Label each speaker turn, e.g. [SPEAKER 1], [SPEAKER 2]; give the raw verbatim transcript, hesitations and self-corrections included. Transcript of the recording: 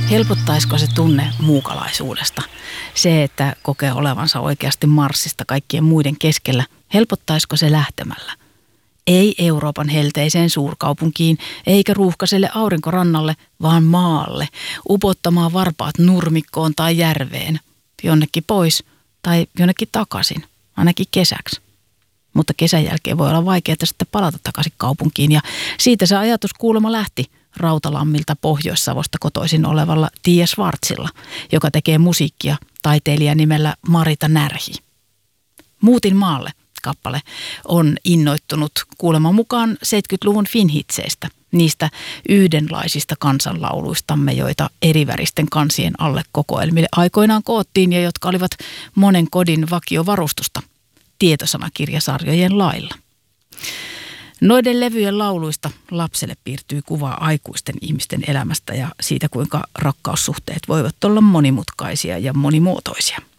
[SPEAKER 1] Helpottaisiko se tunne muukalaisuudesta? Se, että kokee olevansa oikeasti Marsista kaikkien muiden keskellä, helpottaisiko se lähtemällä? Ei Euroopan helteiseen suurkaupunkiin, eikä ruuhkaiselle aurinkorannalle, vaan maalle, upottamaan varpaat nurmikkoon tai järveen, jonnekin pois tai jonnekin takaisin, ainakin kesäksi. Mutta kesän jälkeen voi olla vaikeaa sitten palata takaisin kaupunkiin ja siitä se ajatus kuulemma lähti Rautalammilta Pohjois-Savosta kotoisin olevalla Tiia Schwartzilla, joka tekee musiikkia taiteilija nimellä Marita Närhi. Muutin maalle kappale on innoittunut kuuleman mukaan seitsemänkymmentäluvun finhitseistä, niistä yhdenlaisista kansanlauluistamme, joita eriväristen kansien alle kokoelmille aikoinaan koottiin ja jotka olivat monen kodin vakiovarustusta tietosanakirjasarjojen lailla. Noiden levyjen lauluista lapselle piirtyy kuva aikuisten ihmisten elämästä ja siitä, kuinka rakkaussuhteet voivat olla monimutkaisia ja monimuotoisia.